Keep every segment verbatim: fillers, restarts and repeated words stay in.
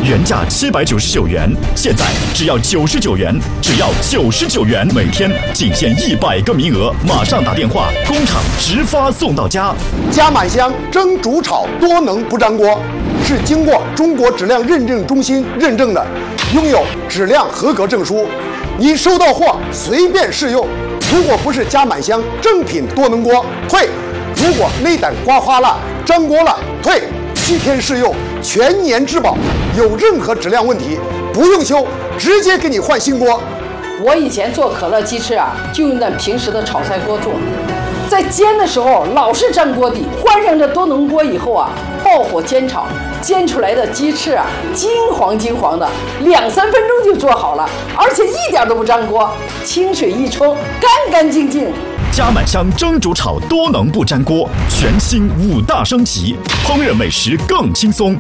原价七百九十九元，现在只要九十九元，只要九十九元，每天仅限一百个名额，马上打电话，工厂直发送到家。 加满香蒸煮炒多能不粘锅，是经过中国质量认证中心认证的，拥有质量合格证书。你收到货随便试用，如果不是加满香正品多能锅，退；如果内胆刮花了、粘锅了，退。七天试用，全年质保，有任何质量问题不用修，直接给你换新锅。 我以前做可乐鸡翅啊，就用在平时的炒菜锅做，在煎的时候老是粘锅底，换上这多能锅以后啊，爆火煎炒，煎出来的鸡翅啊，金黄金黄的，两三分钟就做好了，而且一点都不粘锅，清水一冲，干干净净。 加满香蒸煮炒多能不粘锅，全新五大升级，烹饪美食更轻松。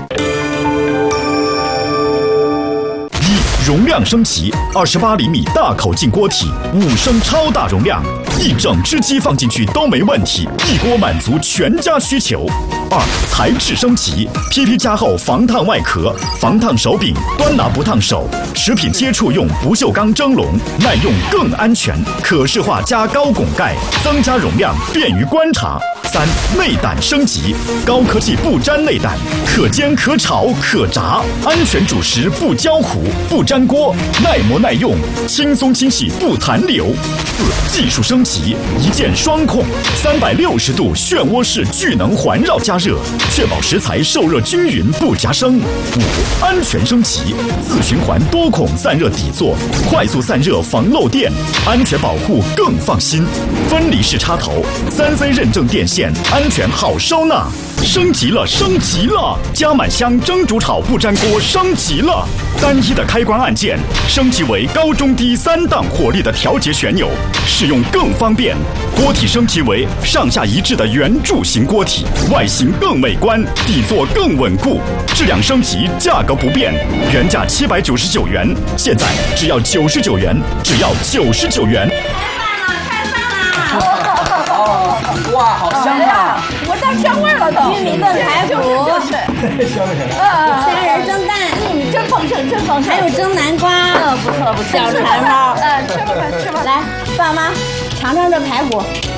一、容量升级，二十八厘米大口径锅体，五升超大容量，一整只鸡放进去都没问题，一锅满足全家需求。二、材质升级 ，P P 加厚防烫外壳，防烫手柄，端拿不烫手，食品接触用不锈钢蒸笼，耐用更安全，可视化加高拱盖，增加容量，便于观察。三、内胆升级，高科技不粘内胆，可煎可炒可炸，安全煮食不焦糊不粘锅，耐磨耐用，轻松清洗不弹流。四、技术升级，一键双控，三百六十度漩涡式聚能环绕加热，确保食材受热均匀不夹生。五、安全升级，自循环多孔散热底座，快速散热防漏电，安全保护更放心。分离式插头，三 C 认证电线，安全好收纳。升级了，升级了！加满香蒸煮炒不粘锅升级了，单一的开关按键升级为高中低三档火力的调节旋钮，使用更方便。锅体升级为上下一致的圆柱形锅体，外形更美观，底座更稳固。质量升级，价格不变，原价七百九十九元，现在只要九十九元，只要九十九元。 开饭了，开饭了！ 哇，好香啊！ 闻到香味了都。 玉米炖排骨， 香不香？ 虾仁蒸蛋， 嗯，真丰盛，真丰盛。 还有蒸南瓜， 嗯，不错不错。 小馋包， 嗯，吃吧吧，吃吧。 来，爸妈尝尝这排骨。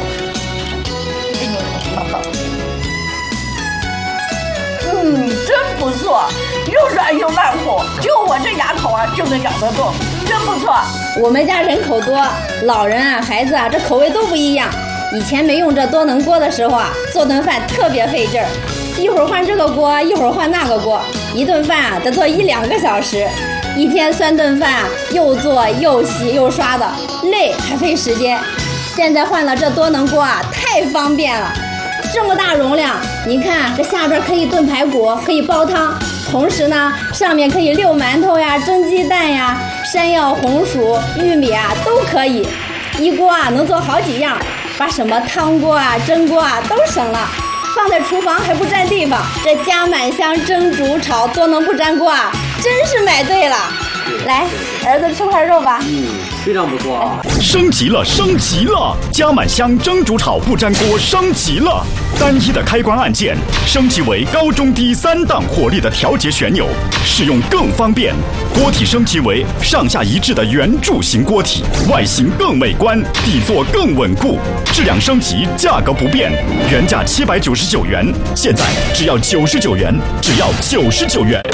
嗯，真不错，又软又烂乎，就我这牙口啊就能咬得动，真不错。 我们家人口多，老人啊、孩子啊，这口味都不一样。以前没用这多能锅的时候啊，做顿饭特别费劲儿，一会儿换这个锅，一会儿换那个锅，一顿饭啊得做一两个小时，一天三顿饭啊，又做又洗又刷的，累还费时间。现在换了这多能锅啊，太方便了。这么大容量，您看这下边可以炖排骨，可以煲汤，同时呢，上面可以溜馒头呀、蒸鸡蛋呀、山药、红薯、玉米啊都可以，一锅啊能做好几样，把什么汤锅啊、蒸锅啊都省了，放在厨房还不占地方。这加满香蒸煮炒多能不粘锅啊，真是买对了。来，儿子吃块肉吧。 嗯，非常不错啊！ 升级了，升级了！加满香蒸煮炒不粘锅升级了，单一的开关按键升级为高中低三档火力的调节旋钮，使用更方便。锅体升级为上下一致的圆柱形锅体，外形更美观，底座更稳固。质量升级，价格不变，原价七百九十九元，现在只要九十九元，只要九十九元。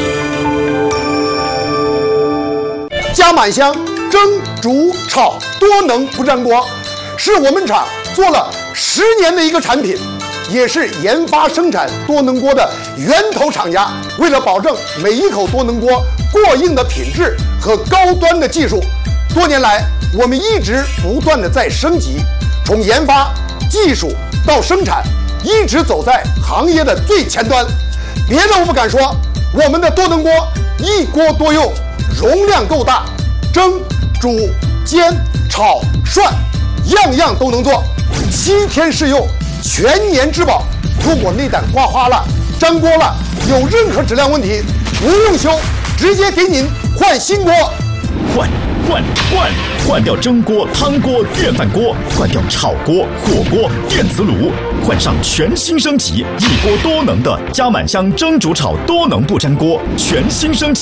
加满香蒸煮炒多能不粘锅，是我们厂做了十年的一个产品，也是研发生产多能锅的源头厂家。为了保证每一口多能锅过硬的品质和高端的技术，多年来我们一直不断的在升级，从研发、技术到生产，一直走在行业的最前端。别的我不敢说，我们的多能锅一锅多用，容量够大，蒸、煮、煎、炒、涮，样样都能做。七天试用，全年质保。如果内胆刮花了、粘锅了，有任何质量问题，不用修，直接给您换新锅。 换换换换掉蒸锅、汤锅、电饭锅，换掉炒锅、火锅、电磁炉，换上全新升级一锅多能的加满香蒸煮炒多能不粘锅，全新升级。